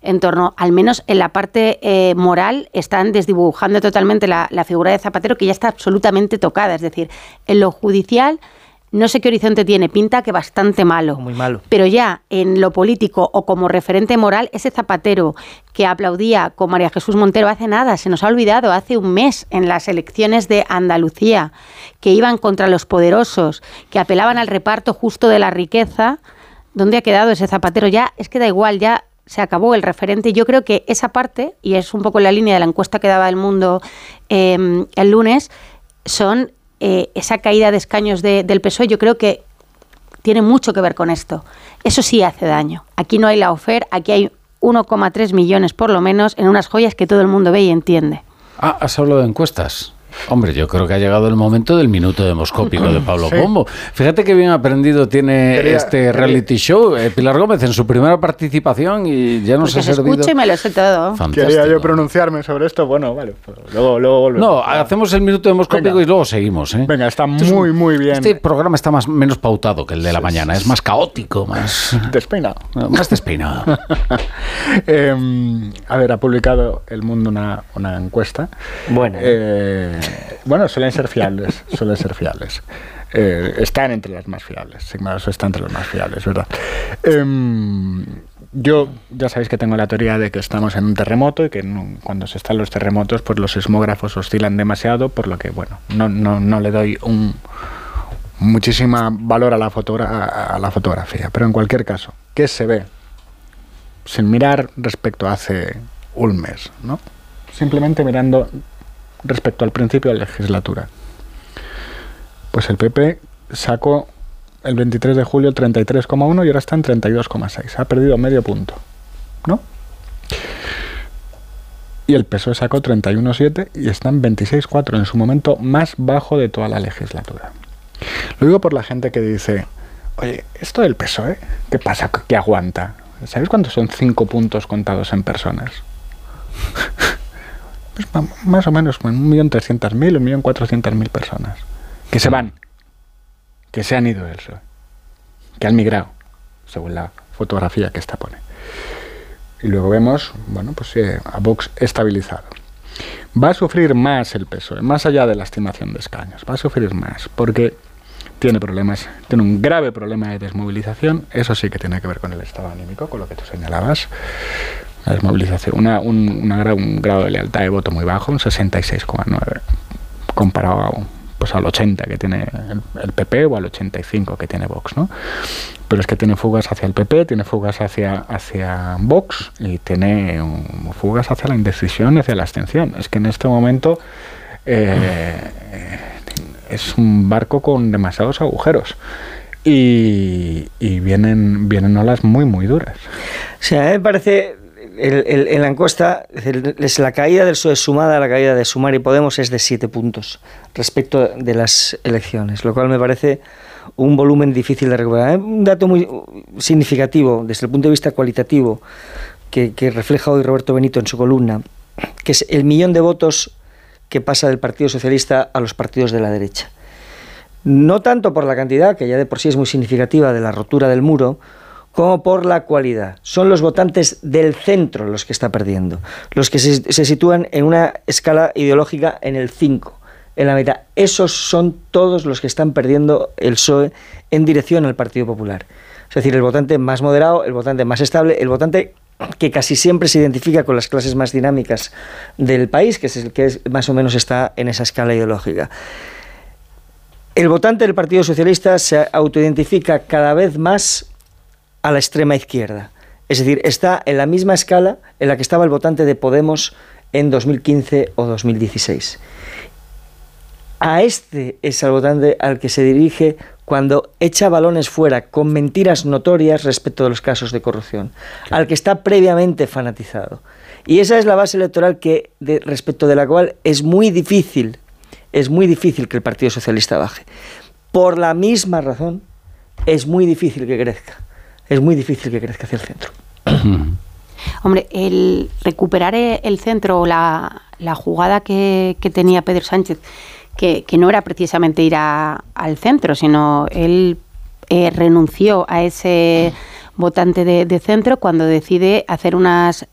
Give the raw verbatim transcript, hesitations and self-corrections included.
en torno, al menos en la parte eh, moral, están desdibujando totalmente la, la figura de Zapatero, que ya está absolutamente tocada. Es decir, en lo judicial, no sé qué horizonte tiene, pinta que bastante malo. Muy malo. Pero ya en lo político o como referente moral, ese Zapatero que aplaudía con María Jesús Montero hace nada, se nos ha olvidado, hace un mes en las elecciones de Andalucía, que iban contra los poderosos, que apelaban al reparto justo de la riqueza. ¿Dónde ha quedado ese Zapatero? Ya es que da igual, ya se acabó el referente. Yo creo que esa parte, y es un poco en la línea de la encuesta que daba El Mundo eh, el lunes, son... Eh, esa caída de escaños de, del P S O E, yo creo que tiene mucho que ver con esto. Eso sí hace daño. Aquí no hay la oferta, aquí hay uno coma tres millones por lo menos en unas joyas que todo el mundo ve y entiende. Ah, has hablado de encuestas. Hombre, yo creo que ha llegado el momento del minuto demoscópico de Pablo sí. Pombo. Fíjate qué bien aprendido tiene quería, este reality quería. show. Eh, Pilar Gómez en su primera participación y ya nos pues ha servido. Escucho y me lo sé todo. Fantástico. Quería yo pronunciarme sobre esto. Bueno, vale. Luego, luego volvemos. No, hacemos el minuto demoscópico Venga. y luego seguimos. ¿eh? Venga, está Entonces, muy, muy bien. Este programa está más menos pautado que el de la sí, mañana. Sí. Es más caótico, más despeinado. Más despeinado. eh, a ver, ha publicado El Mundo una, una encuesta. Bueno. Eh, bueno, suelen ser fiables, suelen ser fiables. Eh, están entre las más fiables. Sigma está entre las más fiables, ¿verdad? Eh, yo, ya sabéis que tengo la teoría de que estamos en un terremoto y que no, cuando se están los terremotos, pues los sismógrafos oscilan demasiado, por lo que, bueno, no, no, no le doy un muchísima valor a la, fotogra- a, a la fotografía. Pero en cualquier caso, ¿qué se ve? Sin mirar respecto a hace un mes, ¿no? Simplemente mirando respecto al principio de la legislatura. Pues el P P sacó el veintitrés de julio treinta y tres coma uno y ahora está en treinta y dos coma seis. Ha perdido medio punto, ¿no? Y el P S O E sacó treinta y uno coma siete y está en veintiséis coma cuatro, en su momento más bajo de toda la legislatura. Lo digo por la gente que dice, oye, esto del P S O E, ¿qué pasa? ¿Qué aguanta? ¿Sabéis cuántos son cinco puntos contados en personas? Pues más o menos un millón trescientas mil, un millón cuatrocientas mil personas que se van, que se han ido del P S O E, que han migrado, según la fotografía que esta pone. Y luego vemos, bueno, pues eh, a Vox estabilizado. Va a sufrir más el P S O E, más allá de la estimación de escaños, va a sufrir más, porque tiene problemas, tiene un grave problema de desmovilización. Eso sí que tiene que ver con el estado anímico, con lo que tú señalabas. La desmovilización, una, un, una, un grado de lealtad de voto muy bajo, un sesenta y seis coma nueve, comparado a, pues al ochenta que tiene el, el P P o al ochenta y cinco que tiene Vox, ¿no? Pero es que tiene fugas hacia el P P, tiene fugas hacia, hacia Vox y tiene um, fugas hacia la indecisión y hacia la abstención. Es que en este momento eh, es un barco con demasiados agujeros. Y, y vienen, vienen olas muy, muy duras. O sea, a mí me parece... El, el, en la encuesta, es la caída del P S O E sumada a la caída de Sumar y Podemos es de siete puntos respecto de las elecciones, lo cual me parece un volumen difícil de recuperar. Un dato muy significativo desde el punto de vista cualitativo que, que refleja hoy Roberto Benito en su columna, que es el millón de votos que pasa del Partido Socialista a los partidos de la derecha. No tanto por la cantidad, que ya de por sí es muy significativa, de la rotura del muro, como por la cualidad. Son los votantes del centro los que está perdiendo, los que se, se sitúan en una escala ideológica en el cinco, en la mitad. Esos son todos los que están perdiendo el P S O E en dirección al Partido Popular. Es decir, el votante más moderado, el votante más estable, el votante que casi siempre se identifica con las clases más dinámicas del país, que es el que es, más o menos está en esa escala ideológica. El votante del Partido Socialista se autoidentifica cada vez más a la extrema izquierda. Es decir, está en la misma escala en la que estaba el votante de Podemos en dos mil quince o dos mil dieciséis. A este es el votante al que se dirige cuando echa balones fuera con mentiras notorias respecto de los casos de corrupción, claro, al que está previamente fanatizado. Y esa es la base electoral que, de, respecto de la cual es muy difícil, es muy difícil que el Partido Socialista baje. Por la misma razón, es muy difícil que crezca. Es muy difícil que crezca hacia el centro. Hombre, el recuperar el centro o la, la jugada que, que tenía Pedro Sánchez, que, que no era precisamente ir a, al centro, sino él eh, renunció a ese votante de, de centro cuando decide hacer unas